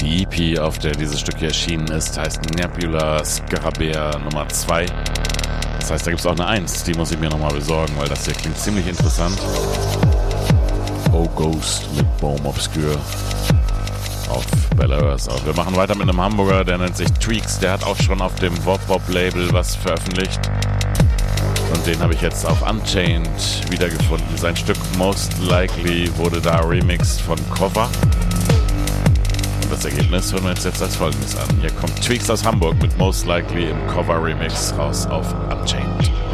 Die EP, auf der dieses Stück hier erschienen ist, heißt Nebula Scarabea Nummer 2. Das heißt, da gibt es auch eine 1, die muss ich mir nochmal besorgen, weil das hier klingt ziemlich interessant. Oh Ghost mit Baume Obscure auf Bella Earth. Wir machen weiter mit einem Hamburger, der nennt sich Tweaks, der hat auch schon auf dem Wop-Wop-Label was veröffentlicht. Und den habe ich jetzt auf Unchained wiedergefunden. Sein Stück Most Likely wurde da remixed von Cover. Und das Ergebnis hören wir uns jetzt als folgendes an. Hier kommt Tweaks aus Hamburg mit Most Likely im Cover-Remix raus auf Unchained.